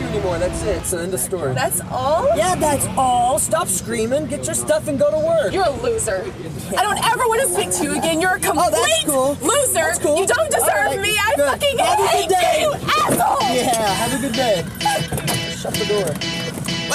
you anymore. That's it. It's the end of story. That's all? Yeah, that's all. Stop screaming. Get your stuff and go to work. You're a loser. I don't ever want to speak to you again. You're a complete loser. That's cool. You don't deserve All right, me. I good. fucking Have a good hate day. you, asshole! Yeah, have a good day. Shut the door.